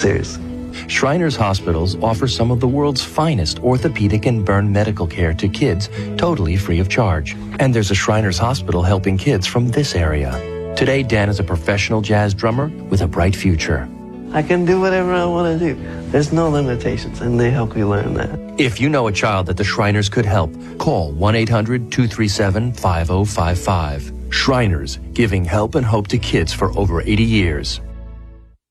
Seriously. Shriners Hospitals offer some of the world's finest orthopedic and burn medical care to kids totally free of charge. And there's a Shriners Hospital helping kids from this area. Today, Dan is a professional jazz drummer with a bright future. I can do whatever I want to do. There's no limitations, and they help you learn that. If you know a child that the Shriners could help, call 1-800-237-5055. Shriners, giving help and hope to kids for over 80 years.